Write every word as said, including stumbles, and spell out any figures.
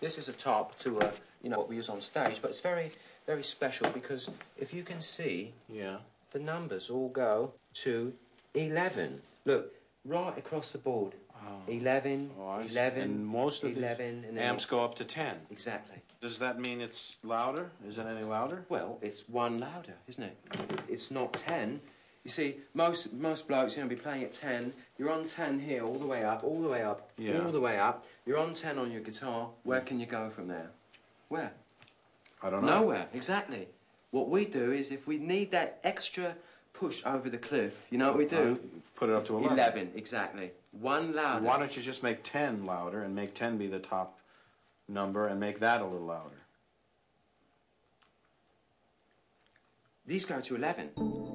this is a top to a, you know, what we use on stage, but it's very, very special because if you can see, yeah, the numbers all go to eleven. Look, right across the board. Oh. eleven, Oh, eleven, and most of eleven, the and then amps go up to ten. Exactly. Does that mean it's louder? Is it any louder? Well, it's one louder, isn't it? It's not ten. You see, most most blokes, you know, be playing at ten. You're on ten here, all the way up, all the way up, yeah. all the way up. You're on ten on your guitar. Where can you go from there? Where? I don't know. Nowhere, exactly. What we do is if we need that extra push over the cliff, you know what we do? Uh, put it up to eleven. eleven, exactly. One louder. Why don't you just make ten louder and make ten be the top number and make that a little louder? These go to eleven.